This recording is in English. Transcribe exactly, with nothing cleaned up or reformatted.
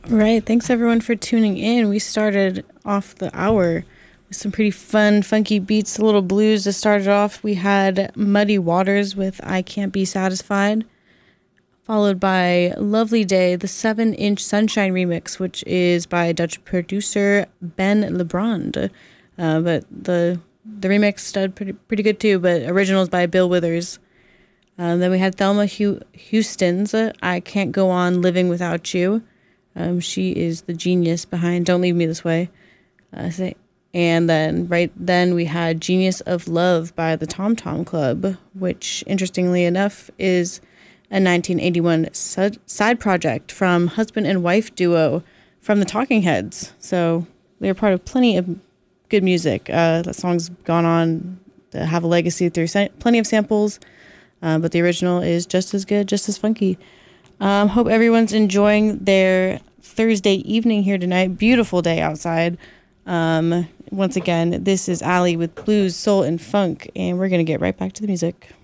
Right. Thanks everyone for tuning in. We started off the hour with some pretty fun, funky beats, a little blues to start it off. We had Muddy Waters with I Can't Be Satisfied, followed by Lovely Day, the seven inch Sunshine remix, which is by Dutch producer Ben Lebrand. Uh, but the the remix did pretty, pretty good too, but originals by Bill Withers. Uh, then we had Thelma Hu- Houston's uh, I Can't Go On Living Without You. Um, she is the genius behind Don't Leave Me This Way. Uh, say, and then right then we had Genius of Love by the Tom Tom Club, which interestingly enough is a nineteen eighty-one sud- side project from husband and wife duo from the Talking Heads. So they're part of plenty of good music. Uh, that song's gone on to have a legacy through sa- plenty of samples, uh, but the original is just as good, just as funky. Um, hope everyone's enjoying their Thursday evening here tonight. Beautiful day outside. Um, once again, this is Allie with Blues, Soul, and Funk, and we're going to get right back to the music.